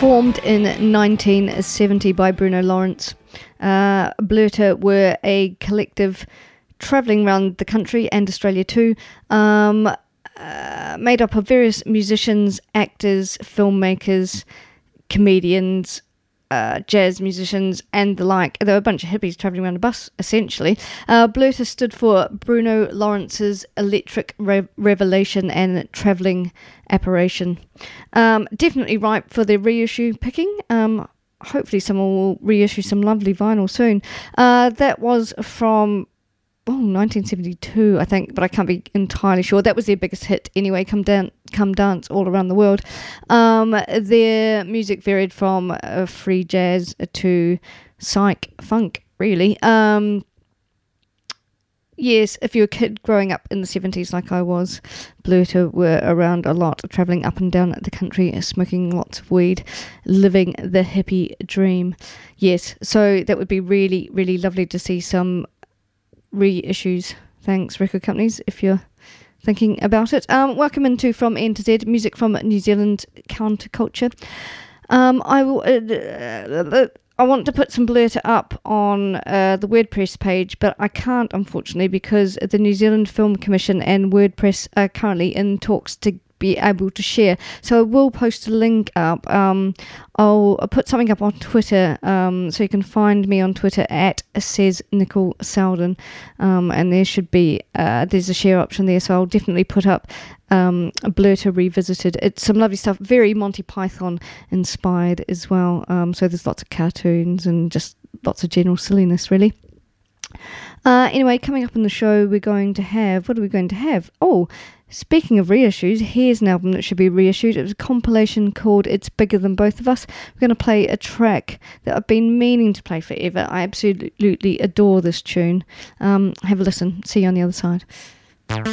Formed in 1970 by Bruno Lawrence. Blerta were a collective travelling around the country and Australia too, made up of various musicians, actors, filmmakers, comedians, jazz musicians and the like. There were a bunch of hippies travelling around a bus, essentially. Blerta stood for Bruno Lawrence's Electric Revelation and Travelling Apparition. Definitely ripe for the reissue picking. Hopefully someone will reissue some lovely vinyl soon. That was from 1972, I think, but I can't be entirely sure. That was their biggest hit anyway, Come Dance All Around the World. Their music varied from free jazz to psych funk, really. Yes, if you're a kid growing up in the 70s like I was, Blerta were around a lot, travelling up and down the country, smoking lots of weed, living the hippie dream. Yes, so that would be really, really lovely to see some reissues. Thanks, record companies, if you're thinking about it. Welcome into From N to Z, music from New Zealand counterculture. I want to put some Blerta up on the WordPress page, but I can't, unfortunately, because the New Zealand Film Commission and WordPress are currently in talks to be able to share. So I will post a link up. I'll put something up on Twitter, so you can find me on Twitter at says Nicole Selden, and there should be there's a share option there, so I'll definitely put up Blerta Revisited. It's some lovely stuff, very Monty Python inspired as well, so there's lots of cartoons and just lots of general silliness, really. Anyway, coming up in the show, we're going to have, what are we going to have? Oh, speaking of reissues, here's an album that should be reissued. It was a compilation called It's Bigger Than Both of Us. We're going to play a track that I've been meaning to play forever. I absolutely adore this tune. Have a listen. See you on the other side.